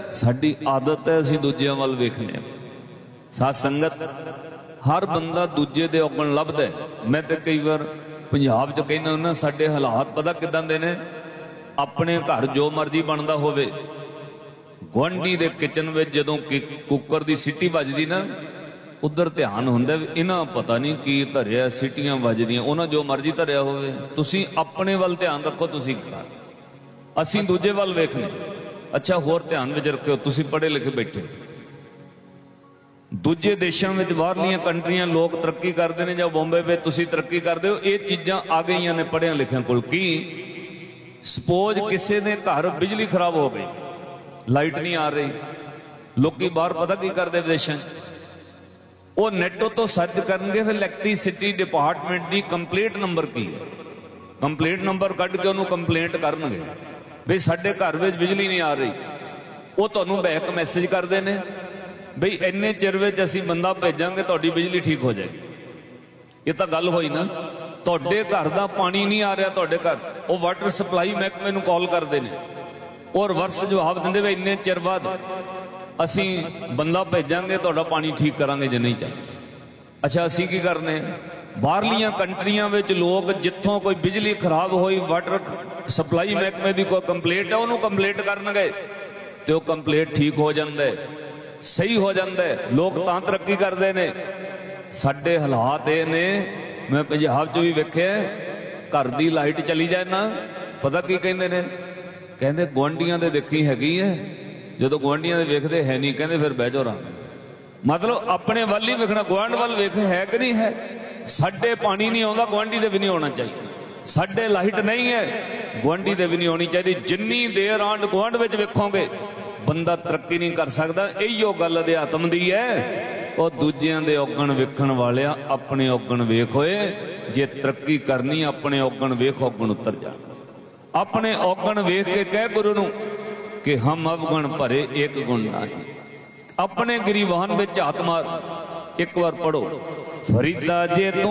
साडी आदत है असीं दूजियां वल वेखने। साध संगत हर बंदा दूजे दे औगण लभदा है। मैं तो कई बार पंजाब च कहना हुंदा साडे हालात पता किदां दे ने, अपने घर जो मर्जी बनदा होवे, गुआंढी दे किचन विच जदों कुकर दी सीटी वजदी ना, उधर ध्यान हुंदा इन्हां पता नहीं की धरिया, सीटियां वजदियां, उन्हां जो मर्जी धरिया होवे, तुसीं अपने वल ध्यान रखो, तुसीं असीं दूजे वल वेखने। अच्छा होर ध्यान विच रखियो, तुसीं पढ़े लिखे बैठे, दूजे देशों में बाहरलियां कंट्रियां लोग तरक्की करते हैं, जां बॉम्बे पे तुसीं तरक्की करते हो, ये चीज़ां आ गई ने पढ़िया लिखिया कोल। की सपोज किसी ने घर बिजली खराब हो गई, लाइट नहीं आ रही, लोग बाहर पता की करते विदेशों, वो नैटो तो सर्च करेंगे फिर इलैक्ट्रीसिटी डिपार्टमेंट की कंप्लेंट नंबर की है, कंप्लेंट नंबर कढ़ के उन्होंने कंप्लेंट करनगे भी साडे घर में बिजली नहीं आ रही। वो तुहानूं बैक मैसेज करते हैं बई इन्ने चिर विच असीं बंदा भेजांगे, तुहाडी बिजली ठीक हो जाएगी। ये तो गल होई ना, तुहाडे घर दा पानी नहीं आ रहा, तुहाडे घर वो वाटर सप्लाई महकमे नूं कॉल करते हैं और वर्ष जवाब देंदे वे इन्ने चिर बाद असीं बंदा भेजांगे, तुहाडा पानी ठीक करांगे जे नहीं चाहिए। अच्छा असीं की करने, बाहरलियां कंट्रियां विच लोग जिथों कोई बिजली खराब होई, वाटर सप्लाई महकमे की कोई कंप्लेंट है, उन्होंने कंप्लेंट करनगे तो वो कंप्लेंट ठीक हो जाता है, सही हो जाता है, लोग तां तरक्की करते हैं। साडे हालात ये ने, मैं पंजाब च भी वेखे, घर की लाइट चली जाए ना, पता की कहते ने, कहते गुआंढियां दे देखी हैगी है, जो गुआंढियां दे वेखदे है नहीं, कहते फिर बह जाओ आराम। मतलब अपने वाल ही वेखना, गुआंढ वाल वेख है कि नहीं है। साडे पानी नहीं आता, गुआंढी दे भी नहीं होना चाहिए। साडे लाइट नहीं है, गुआंढी दे भी नहीं होनी चाहिए। जिन्नी देर आंड गुआंढ विच वेखोगे बंदा तरक्की नहीं कर सकता। इहो गल अध्यात्म दी है, और दूजियां दे औगण वेखण वालिया अपने औगण वेख होए। जे तरक्की करनी अपने औगण वेख, औगण उतर जा। अपने औगण वेख के कह गुरु नूं कि हम अवगुण भरे एक गुण नहीं। अपने गिरीवान विच हाथ मार, एक बार पढ़ो, फरीदा जे तू